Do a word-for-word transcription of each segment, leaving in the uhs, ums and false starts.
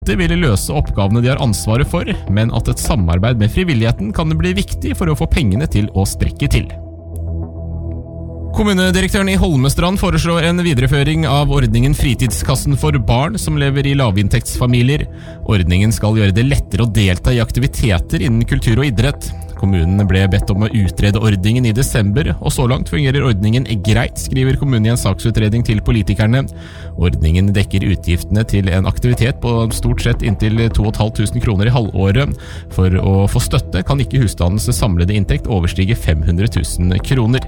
ville løse oppgavene de har ansvaret for, men at et samarbeid med frivilligheten kan bli viktig for å få pengene til å strekke til. Kommunedirektøren i Holmestrand foreslår en videreføring av ordningen Fritidskassen for barn som lever i lavinntektsfamilier. Ordningen skal gjøre det lettere å delta i aktiviteter innen kultur og idrett. Kommunen ble bedt om å utrede ordningen i desember, og så langt fungerer ordningen greit, skriver kommunen i en saksutredning til politikerne. Ordningen dekker utgiftene til en aktivitet på stort sett inntil to og et halvt tusen kroner i halvåret. For å få støtte kan ikke husstandens samlede inntekt overstige fem hundre tusen kroner.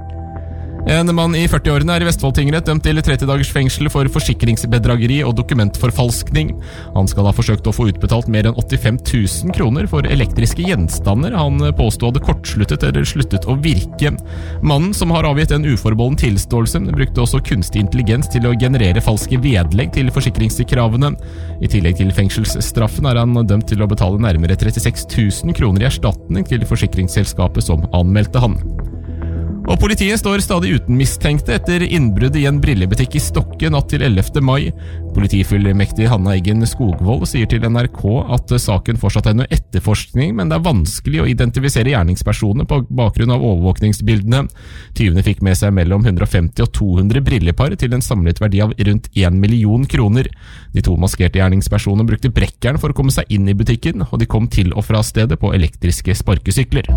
En mann i førti-årene er i Vestfold tingrett dømt til tretti dagers fengsel for forsikringsbedrageri og dokumentforfalskning. Han skal ha forsøkt å få utbetalt mer enn åttifem tusen kroner for elektriske gjenstander han påstod hadde kortsluttet eller sluttet å virke. Mannen, som har avgitt en uforbeholden tilståelse, brukte også kunstig intelligens til å generere falske vedlegg til forsikringskravene. I tillegg til fengselsstraffen er han dømt til å betale nærmere trettiseks tusen kroner i erstatning til forsikringsselskapet som anmeldte han. Og politiet står stadig uten mistenkte etter innbrudd i en brillebutikk i Stokke natt til ellevte mai. Politifullmektig Hanna Eggen Skogvold sier til N R K at saken fortsatt er under etterforskning, men det er vanskelig å identifisere gjerningspersonene på bakgrunn av overvåkningsbildene. Tyvene fikk med seg mellom hundre og femti og to hundre brillepar til en samlet verdi av rundt en million kroner. De to maskerte gjerningspersonene brukte brekkeren for å komme seg inn i butikken, og de kom til og fra stedet på elektriske sparkesykler.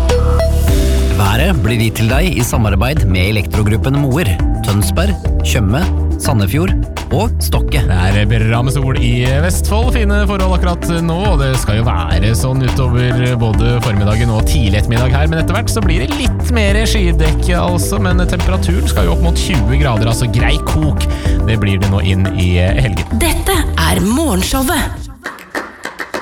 Været blir gitt til deg i samarbeid med Elektrogruppen Moer, Tønsberg, Tjøme, Sandefjord og Stokke. Det er bra med sol i Vestfold, fine forhold akkurat nå, og det skal jo være sånn utover både formiddagen og tidlig ettermiddag her, men etter hvert så blir det litt mer skydekke altså, men temperaturen skal jo opp mot tjue grader, altså grei kok. Det blir det nå inn i helgen. Dette er Morgenshowet.